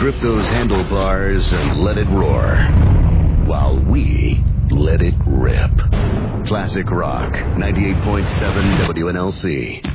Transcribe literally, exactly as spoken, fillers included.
grip those handlebars and let it roar, while we let it rip. Classic Rock, ninety-eight point seven W N L C.